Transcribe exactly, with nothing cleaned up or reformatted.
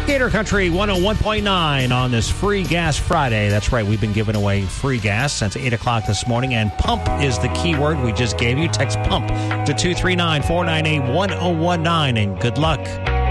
Gator Country one oh one point nine on this Free Gas Friday. That's right, we've been giving away free gas since eight o'clock this morning, and pump is the key word we just gave you. Text PUMP to two three nine, four nine eight, one oh one nine, and good luck.